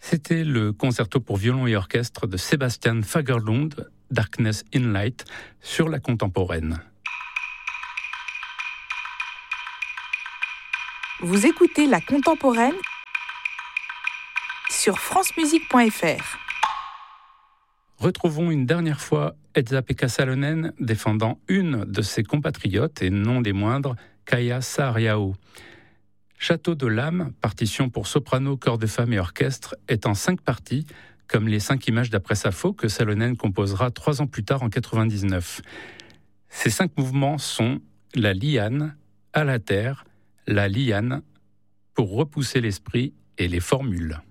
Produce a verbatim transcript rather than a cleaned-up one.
C'était le concerto pour violon et orchestre de Sebastian Fagerlund, Darkness in Light, sur la contemporaine. Vous écoutez la contemporaine sur francemusique point f r. Retrouvons une dernière fois Esa-Pekka Salonen défendant une de ses compatriotes, et non des moindres, Kaija Saariaho. Château de l'âme, partition pour soprano, chœur de femmes et orchestre, est en cinq parties, comme les cinq images d'après Sappho que Salonen composera trois ans plus tard en quatre-vingt-dix-neuf. Ces cinq mouvements sont la liane, à la terre, la liane, pour repousser l'esprit et les formules.